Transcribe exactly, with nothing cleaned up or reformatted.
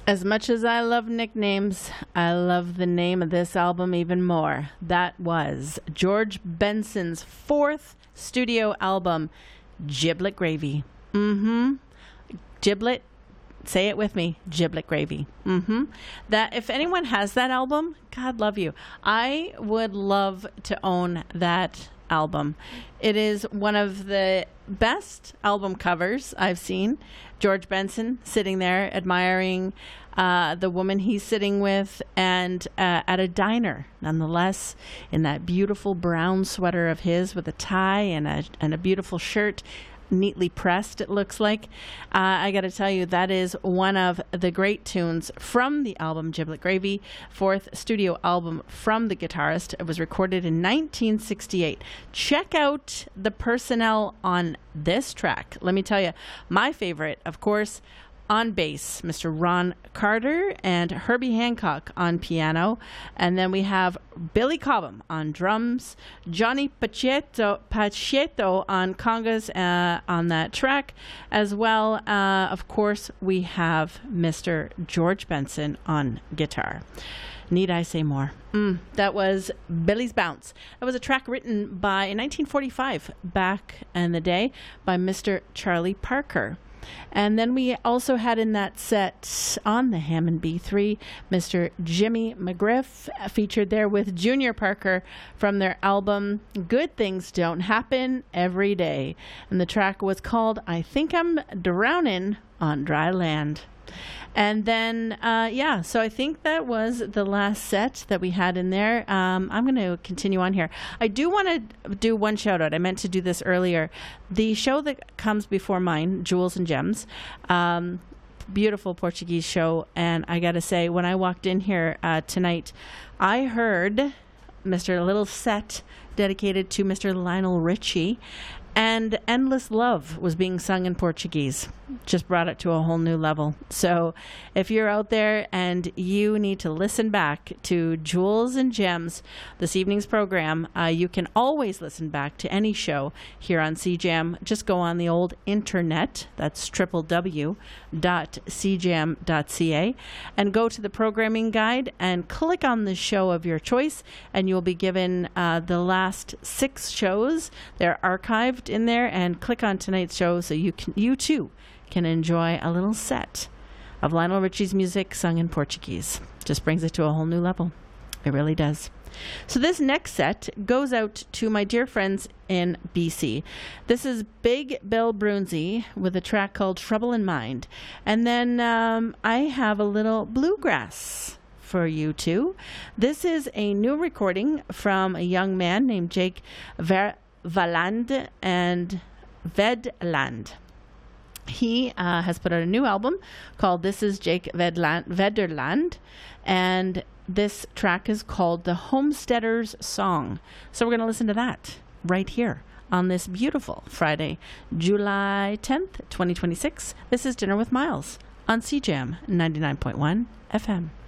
As much as I love nicknames, I love the name of this album even more. That was George Benson's fourth studio album, Giblet Gravy. Mm-hmm. Giblet, say it with me, Giblet Gravy. Mm-hmm. That, if anyone has that album, God love you. I would love to own that album. It is one of the best album covers I've seen. George Benson sitting there admiring uh, the woman he's sitting with, and uh, at a diner, nonetheless, in that beautiful brown sweater of his with a tie and a and a beautiful shirt, neatly pressed, it looks like. Uh, I got to tell you, that is one of the great tunes from the album Giblet Gravy, fourth studio album from the guitarist. It was recorded in nineteen sixty-eight. Check out the personnel on this track. Let me tell you, my favorite, of course, on bass, Mister Ron Carter and Herbie Hancock on piano. And then we have Billy Cobham on drums, Johnny Pacheco, Pacheco on congas uh, on that track, as well. Uh, of course, we have Mister George Benson on guitar. Need I say more? Mm, that was Billy's Bounce. That was a track written by, in nineteen forty-five, back in the day, by Mister Charlie Parker. And then we also had in that set on the Hammond B three, Mister Jimmy McGriff, featured there with Junior Parker from their album Good Things Don't Happen Every Day. And the track was called I Think I'm Drownin' on Dry Land. And then, uh, yeah, so I think that was the last set that we had in there. Um, I'm going to continue on here. I do want to do one shout out. I meant to do this earlier. The show that comes before mine, Jewels and Gems, um, beautiful Portuguese show. And I got to say, when I walked in here uh, tonight, I heard Mister Little set dedicated to Mister Lionel Richie. And Endless Love was being sung in Portuguese. Just brought it to a whole new level. So if you're out there and you need to listen back to Jewels and Gems, this evening's program, uh, you can always listen back to any show here on C J A M. Just go on the old internet, that's w w w dot c j a m dot c a, and go to the programming guide and click on the show of your choice, and you'll be given uh, the last six shows. They're archived in there, and click on tonight's show so you can you too can enjoy a little set of Lionel Richie's music sung in Portuguese. Just brings it to a whole new level. It really does. So this next set goes out to my dear friends in B C. This is Big Bill Brunzi with a track called Trouble in Mind. And then um, I have a little bluegrass for you too. This is a new recording from a young man named Jake Ver Valand and Vedland. He uh, has put out a new album called This is Jake Vedland, Vederland, and this track is called The Homesteader's Song. So we're going to listen to that right here on this beautiful Friday, July tenth, twenty twenty-six. This is Dinner with Miles on C J A M ninety-nine point one F M.